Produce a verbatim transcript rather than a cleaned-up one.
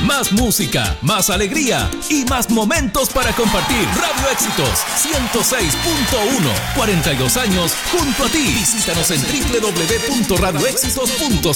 Más música, más alegría y más momentos para compartir. Radio Éxitos ciento seis punto uno, cuarenta y dos años junto a ti. Visítanos en doble u doble u doble u punto radio éxitos punto